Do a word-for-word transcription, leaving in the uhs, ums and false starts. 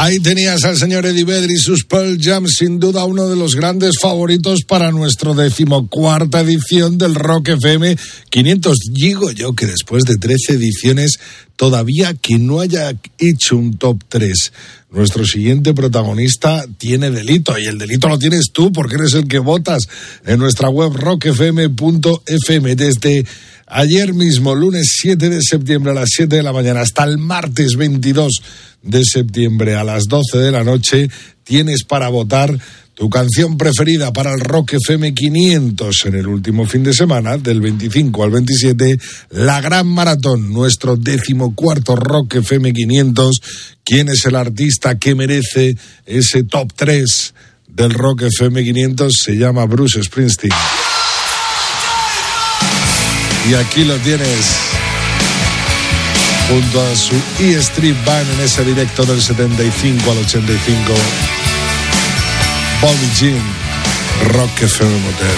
Ahí tenías al señor Eddie Vedder y sus Pearl Jam, sin duda uno de los grandes favoritos para nuestro decimocuarta edición del Rock F M quinientos. Digo yo que después de trece ediciones todavía que no haya hecho un top tres. Nuestro siguiente protagonista tiene delito, y el delito lo tienes tú porque eres el que votas en nuestra web rock f m punto f m. Desde ayer mismo, lunes siete de septiembre a las siete de la mañana, hasta el martes veintidós de septiembre a las doce de la noche, tienes para votar tu canción preferida para el Rock F M quinientos en el último fin de semana, del veinticinco al veintisiete, la Gran Maratón, nuestro decimocuarto Rock F M quinientos. ¿Quién es el artista que merece ese top tres del Rock F M quinientos? Se llama Bruce Springsteen. Y aquí lo tienes, junto a su E Street Band en ese directo del setenta y cinco al ochenta y cinco. Bobby Jean, Rock F M Motel.